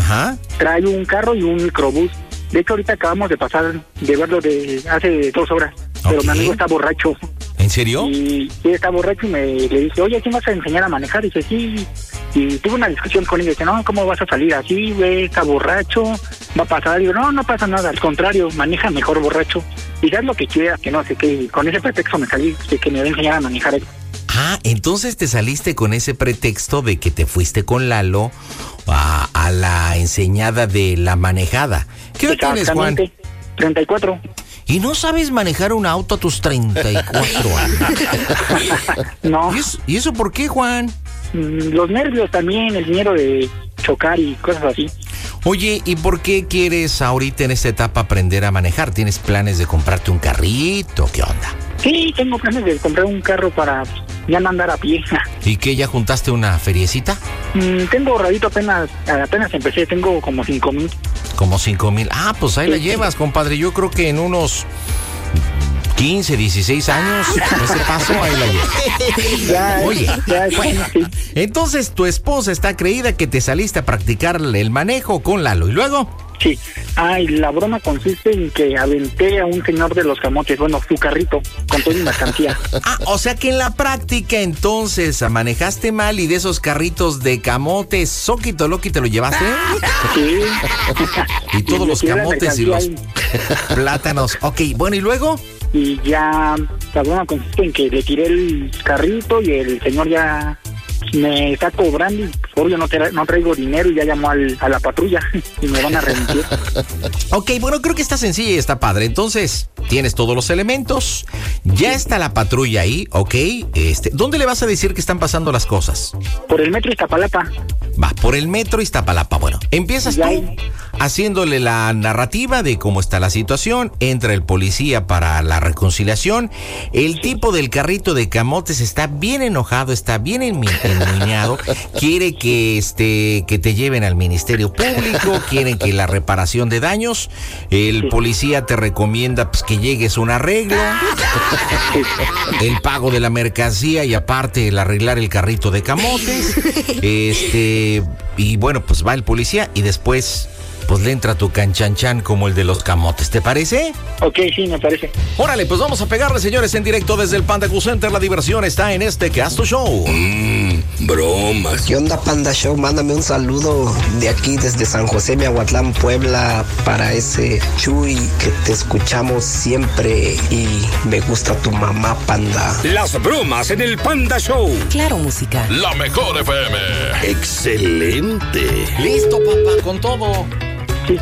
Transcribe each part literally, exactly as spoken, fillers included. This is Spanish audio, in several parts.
Ajá. Trae un carro y un microbús. De hecho, ahorita acabamos de pasar de verlo de hace dos horas. Pero Ok. mi amigo está borracho. ¿En serio? Y sí, está borracho y me le dije, oye, ¿quién vas a enseñar a manejar? Y dice, sí. Y tuve una discusión con él. Dice, no, ¿cómo vas a salir así, güey? Está borracho, va a pasar. Y digo, no, no pasa nada. Al contrario, maneja mejor borracho. Y haz lo que quieras, que no sé qué. Y con ese pretexto me salí de que me va a enseñar a manejar él. Ah, entonces te saliste con ese pretexto de que te fuiste con Lalo a, a la enseñada de la manejada. ¿Qué edad tienes, Juan? treinta y cuatro. ¿Y no sabes manejar un auto a tus treinta y cuatro años? No. ¿Y eso, ¿Y eso por qué, Juan? Los nervios también, el dinero de chocar y cosas así. Oye, ¿y por qué quieres ahorita en esta etapa aprender a manejar? ¿Tienes planes de comprarte un carrito? ¿Qué onda? Sí, tengo planes de comprar un carro para ya no andar a pie. ¿Y qué, ya juntaste una feriecita? Mm, tengo ahorradito apenas, apenas empecé, tengo como cinco mil. Como cinco mil. Ah, pues ahí la llevas, compadre. Yo creo que en unos quince, dieciséis años, ese paso, ahí la llevas. Ya, Oye, ya, bueno, sí. entonces tu esposa está creída que te saliste a practicar el manejo con Lalo. ¿Y luego? Sí. Ay, la broma consiste en que aventé a un señor de los camotes, bueno, su carrito, con toda una mercancía. Ah, o sea que en la práctica entonces manejaste mal y de esos carritos de camotes, soquito loqui te lo llevaste. Sí. Y todos Y los metí la camotes y los mercancía plátanos. Ok, bueno, ¿y luego? Y ya, la broma consiste en que le tiré el carrito y el señor ya me está cobrando y obvio no, tra- no traigo dinero y ya llamó al, a la patrulla y me van a remitir. Ok, bueno, creo que está sencilla y está padre. Entonces, tienes todos los elementos, ya está la patrulla ahí, ok. Este, ¿dónde le vas a decir que están pasando las cosas? Por el metro Iztapalapa. Va, por el metro Iztapalapa. Bueno, empiezas Ya tú hay- haciéndole la narrativa de cómo está la situación, entra el policía para la reconciliación, el tipo del carrito de camotes está bien enojado, está bien enmi- enmiñado, quiere que este que te lleven al Ministerio Público, quieren que la reparación de daños, el policía te recomienda pues, que llegues a un arreglo, el pago de la mercancía y aparte el arreglar el carrito de camotes, este y bueno, pues va el policía y después pues le entra tu canchanchan como el de los camotes, ¿te parece? Ok, sí, me parece. Órale, pues vamos a pegarle, señores, en directo desde el Panda Cool Center. La diversión está en este Casto Show. Mmm, bromas. ¿Qué onda, Panda Show? Mándame un saludo de aquí desde San José, Miahuatlán, Puebla, para ese Chuy que te escuchamos siempre y me gusta tu mamá, Panda. Las bromas en el Panda Show. Claro, música. La mejor F M. Excelente. Listo, papá, con todo. Sí.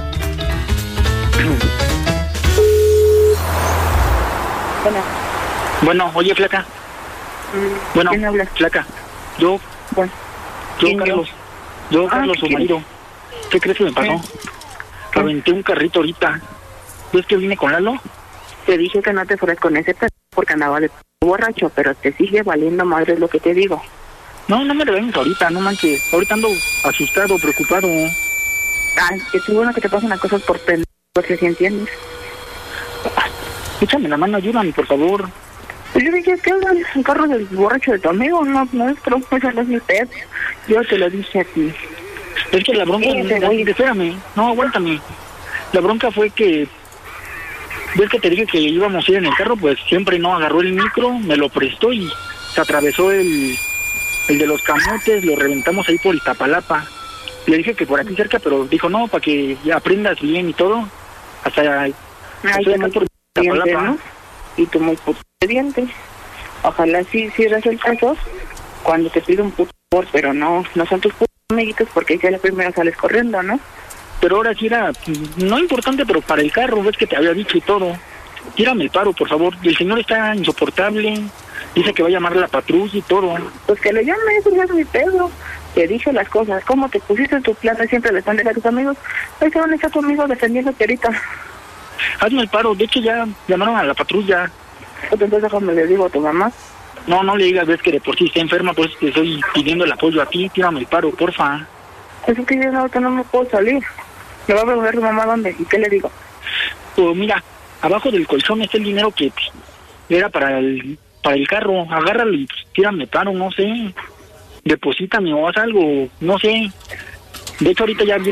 Bueno, Bueno, oye, flaca. mm, Bueno, ¿quién habla? flaca. Yo, Bueno, yo, ¿quién Carlos. yo? Yo, Ah, Carlos, ¿qué su quieres? marido. ¿Qué crees que me pasó? ¿Qué? Aventé un carrito ahorita. ¿Ves que vine con Lalo? Te dije que no te fueras con ese p porque andaba de p borracho, pero te sigue valiendo madre lo que te digo. No, no me regañes ahorita, no manches. Ahorita ando asustado, preocupado. Ay, que seguro que te pasan las cosas por pendejo, porque si entiendes. Échame la mano, ayúdame, por favor. Pues yo dije, ¿qué onda? El carro del borracho de tu amigo, no nuestro, eso no es mi pedo. Yo te lo dije a ti. Es que la bronca... Sí, te voy. Espérame, no, aguántame. La bronca fue que... ¿Ves que te dije que íbamos a ir en el carro? Pues siempre no agarró el micro, me lo prestó y se atravesó el, el de los camotes, lo reventamos ahí por Iztapalapa. Le dije que por aquí cerca, pero dijo, no, para que ya aprendas bien y todo. Hasta... Ay, estoy que acá muy por diente, Iztapalapa. ¿no? Y tú muy puto diente. Ojalá sí cierres el caso cuando te pido un puto favor, pero no, no son tus putos amiguitos porque ya la primera sales corriendo, ¿no? Pero ahora sí era, no importante, pero para el carro, ves que te había dicho y todo. Tírame el paro, por favor. El señor está insoportable. Dice que va a llamar a la patrulla y todo. Pues que le llame, eso no es mi pedo. Te dije las cosas, ¿cómo te pusiste en tu plan de siempre defender a tus amigos? Ahí se van a estar tu amigo defendiéndote ahorita. Hazme el paro. De hecho, ya llamaron a la patrulla. Entonces déjame le digo a tu mamá. No, no le digas, ves que de por sí está enferma, pues te estoy pidiendo el apoyo a ti. Tírame el paro, porfa. Es que yo ahorita no me puedo salir. Le va a preguntar a tu mamá dónde y qué le digo. Pues mira, abajo del colchón está el dinero que pues, era para el para el carro. Agárralo y pues, tírame el paro, no sé. Deposítame o haz algo, no sé. De hecho, ahorita ya